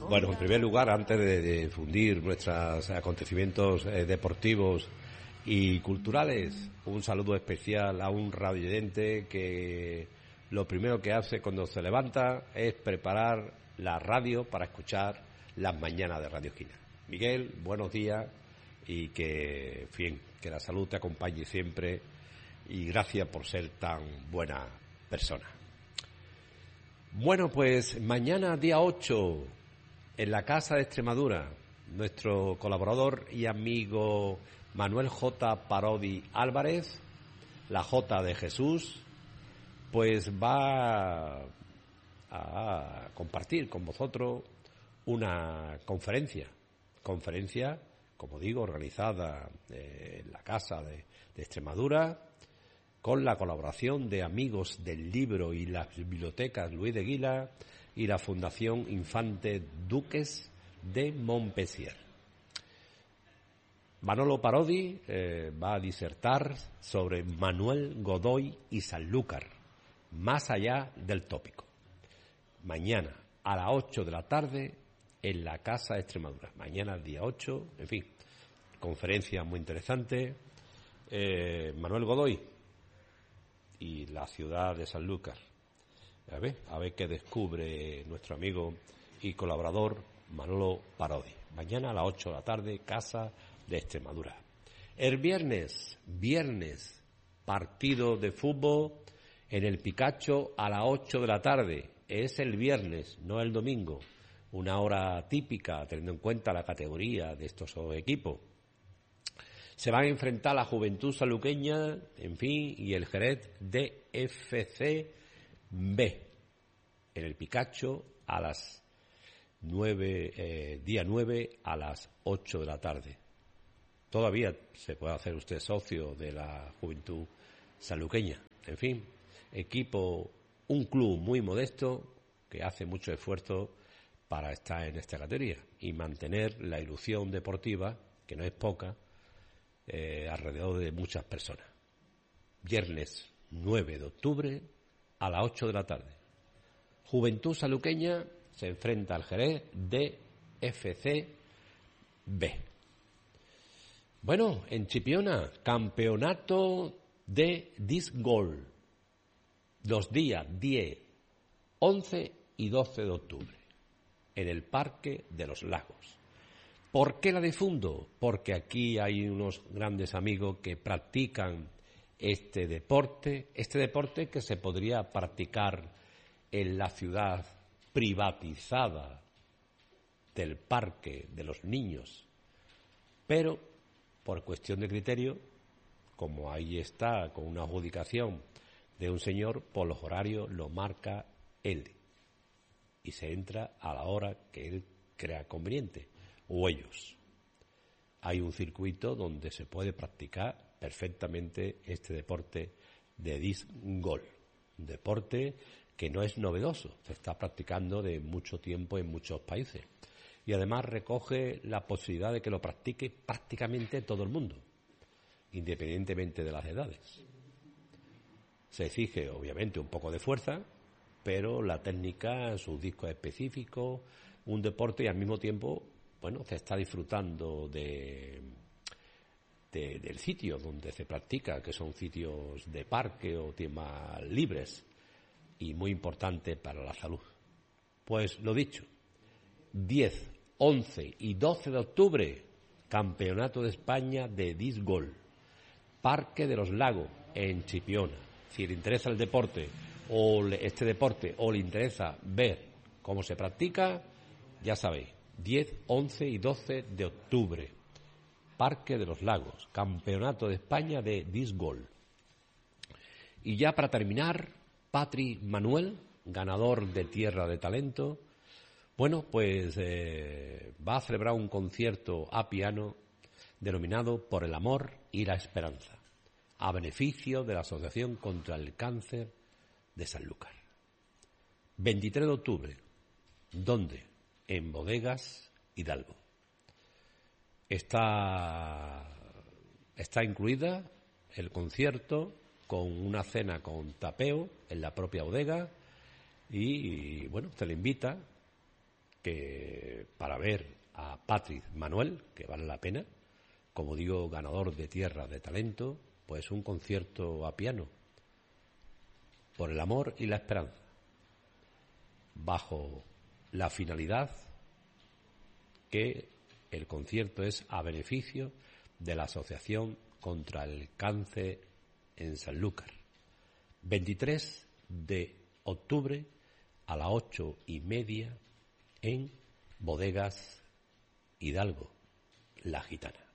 Bueno, en primer lugar, antes de difundir nuestros acontecimientos deportivos y culturales, un saludo especial a un radioyente que lo primero que hace cuando se levanta es preparar la radio para escuchar las mañanas de Radio Esquina. Miguel, buenos días y que la salud te acompañe siempre y gracias por ser tan buena persona. Bueno, pues mañana día 8 en la Casa de Extremadura, nuestro colaborador y amigo Manuel J. Parodi Álvarez, la J de Jesús, pues va a compartir con vosotros una conferencia, como digo, organizada en la Casa de Extremadura, con la colaboración de Amigos del Libro y las Bibliotecas Luis de Guila y la Fundación Infante Duques de Montpensier. Manolo Parodi va a disertar sobre Manuel Godoy y Sanlúcar, más allá del tópico. Mañana a las 8 de la tarde en la Casa de Extremadura. Mañana día 8, en fin, conferencia muy interesante. Manuel Godoy y la ciudad de Sanlúcar. A ver qué descubre nuestro amigo y colaborador Manolo Parodi. Mañana a las 8 de la tarde, Casa de Extremadura. El viernes, partido de fútbol en el Picacho a las 8 de la tarde. Es el viernes, no el domingo. Una hora típica, teniendo en cuenta la categoría de estos equipos. Se van a enfrentar la Juventud Sanluqueña, en fin, y el Jerez de FC B en el Picacho a las 9, día 9 a las 8 de la tarde. Todavía se puede hacer usted socio de la Juventud Sanluqueña. En fin, un club muy modesto que hace mucho esfuerzo para estar en esta categoría y mantener la ilusión deportiva, que no es poca, alrededor de muchas personas. Viernes 9 de octubre a las 8 de la tarde. Juventud Sanluqueña se enfrenta al Jerez de FC B. Bueno, en Chipiona, campeonato de disc golf. Los días 10, 11 y 12 de octubre en el Parque de los Lagos. ¿Por qué la difundo? Porque aquí hay unos grandes amigos que practican este deporte que se podría practicar en la ciudad privatizada del Parque de los Niños, pero por cuestión de criterio, como ahí está con una adjudicación de un señor, por los horarios lo marca él y se entra a la hora que él crea conveniente o ellos. Hay un circuito donde se puede practicar perfectamente este deporte de disc golf, un deporte que no es novedoso, se está practicando de mucho tiempo en muchos países y además recoge la posibilidad de que lo practique prácticamente todo el mundo, independientemente de las edades. Se exige obviamente un poco de fuerza, pero la técnica, sus discos específicos, un deporte y al mismo tiempo, bueno, se está disfrutando del sitio donde se practica, que son sitios de parque o temas libres y muy importante para la salud. Pues lo dicho, 10, 11 y 12 de octubre, Campeonato de España de disc golf, Parque de los Lagos, en Chipiona. Si le interesa el deporte o le interesa ver cómo se practica, ya sabéis, 10, 11 y 12 de octubre, Parque de los Lagos, Campeonato de España de disc golf. Y ya para terminar, Patri Manuel, ganador de Tierra de Talento, bueno, pues va a celebrar un concierto a piano denominado Por el Amor y la Esperanza, a beneficio de la Asociación contra el Cáncer de Sanlúcar. 23 de octubre, ¿dónde? En Bodegas Hidalgo. Está incluida el concierto con una cena con tapeo en la propia bodega y bueno, se le invita que para ver a Patrick Manuel, que vale la pena, como digo, ganador de Tierra de Talento, pues un concierto a piano, por el amor y la esperanza, bajo la finalidad que el concierto es a beneficio de la Asociación contra el Cáncer en Sanlúcar. 23 de octubre a las 8:30 en Bodegas Hidalgo, La Gitana.